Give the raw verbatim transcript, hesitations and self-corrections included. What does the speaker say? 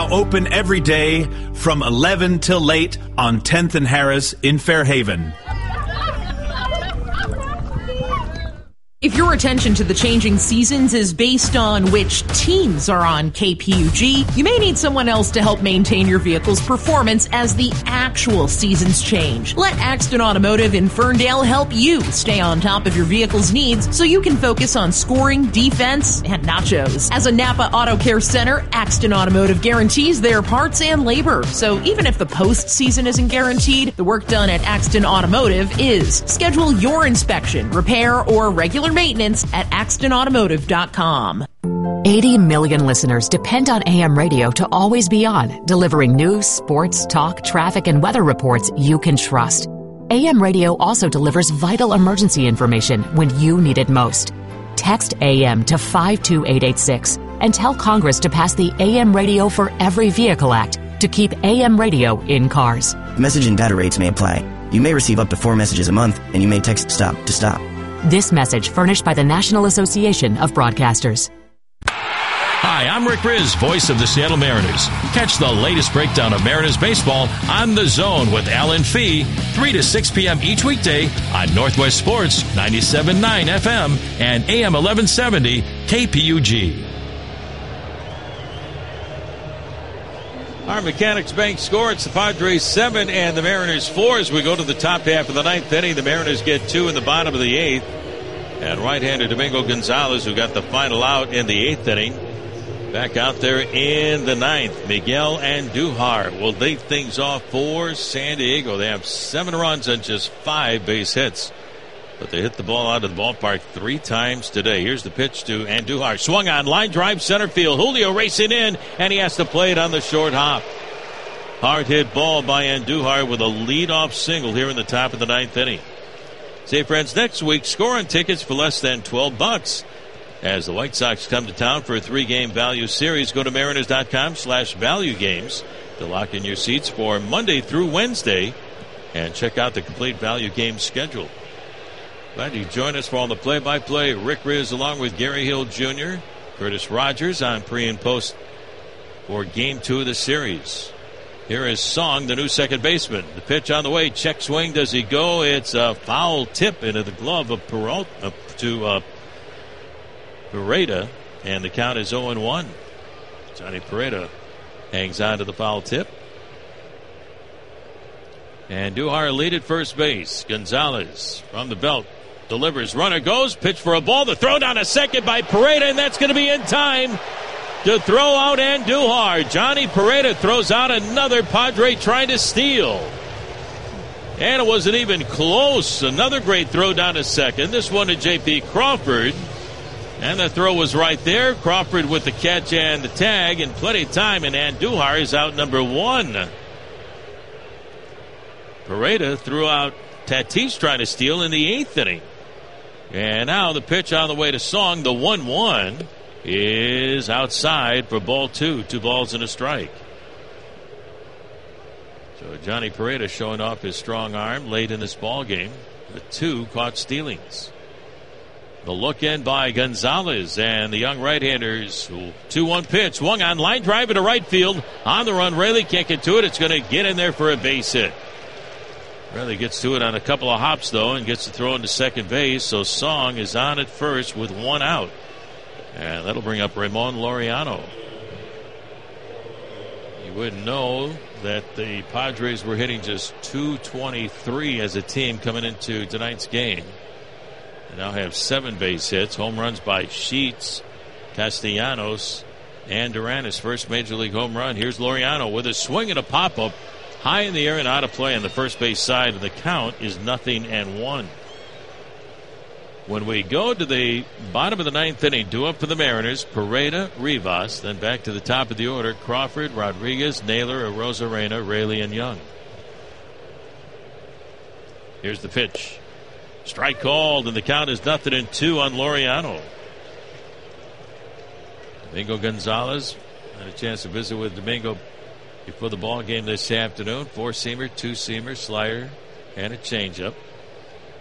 now open every day from eleven till late on tenth and Harris in Fairhaven. If your attention to the changing seasons is based on which teams are on K P U G, you may need someone else to help maintain your vehicle's performance as the actual seasons change. Let Axton Automotive in Ferndale help you stay on top of your vehicle's needs so you can focus on scoring, defense, and nachos. As a Napa Auto Care Center, Axton Automotive guarantees their parts and labor. So even if the postseason isn't guaranteed, the work done at Axton Automotive is. Schedule your inspection, repair, or regular maintenance at axton automotive dot com. eighty million listeners depend on A M radio to always be on, delivering news, sports, talk, traffic, and weather reports you can trust. A M radio also delivers vital emergency information when you need it most. Text A M to five two eight eight six and tell Congress to pass the A M Radio for Every Vehicle Act to keep A M radio in cars. Message and data rates may apply. You may receive up to four messages a month, and you may text STOP to stop. This message furnished by the National Association of Broadcasters. Hi, I'm Rick Riz, voice of the Seattle Mariners. Catch the latest breakdown of Mariners baseball on The Zone with Alan Fee, three to six p.m. each weekday on Northwest Sports, ninety-seven point nine F M and A M eleven seventy K P U G. Our Mechanics Bank score. It's the Padres seven and the Mariners four as we go to the top half of the ninth inning. The Mariners get two in the bottom of the eighth. And right-hander Domingo Gonzalez, who got the final out in the eighth inning, back out there in the ninth. Miguel Andujar will lead things off for San Diego. They have seven runs and just five base hits. But they hit the ball out of the ballpark three times today. Here's the pitch to Andujar. Swung on, line drive, center field. Julio racing in, and he has to play it on the short hop. Hard hit ball by Andujar with a leadoff single here in the top of the ninth inning. Say, friends, next week, score on tickets for less than twelve bucks. As the White Sox come to town for a three-game value series, go to mariners.com slash value games to lock in your seats for Monday through Wednesday and check out the complete value game schedule. Glad you join us for all the play-by-play. Rick Riz along with Gary Hill Junior Curtis Rogers on pre and post for game two of the series. Here is Song, the new second baseman. The pitch on the way. Check swing. Does he go? It's a foul tip into the glove of Peralta uh, to uh, Pereda, and the count is oh and one. Johnny Pereda hangs on to the foul tip. And Andujar lead at first base. Gonzalez from the belt delivers. Runner goes. Pitch for a ball. The throw down a second by Pereda, and that's going to be in time to throw out Andujar. Johnny Pereda throws out another Padre trying to steal. And it wasn't even close. Another great throw down to second. This one to J P Crawford. And the throw was right there. Crawford with the catch and the tag, and plenty of time, and Andujar is out number one. Pereda threw out Tatis trying to steal in the eighth inning. And now the pitch on the way to Song, the one one, is outside for ball two. Two balls and a strike. So Johnny Pereda showing off his strong arm late in this ball game. The two caught stealings. The look in by Gonzalez and the young right-handers. two one pitch. Swung on, line drive into right field. On the run, Raley can't get to it. It's going to get in there for a base hit. Raley gets to it on a couple of hops, though, and gets to throw into second base. So Song is on at first with one out. And that'll bring up Ramon Laureano. You wouldn't know that the Padres were hitting just two twenty-three as a team coming into tonight's game. They now have seven base hits, home runs by Sheets, Castellanos, and Duran. His first major league home run. Here's Laureano with a swing and a pop-up high in the air and out of play on the first base side. And the count is nothing and one. When we go to the bottom of the ninth inning, due up for the Mariners, Pereda, Rivas, then back to the top of the order, Crawford, Rodriguez, Naylor, Arozarena, Raley, and Young. Here's the pitch. Strike called, and the count is nothing and two on Laureano. Domingo Gonzalez had a chance to visit with Domingo before the ball game this afternoon. Four-seamer, two-seamer, slider, and a changeup.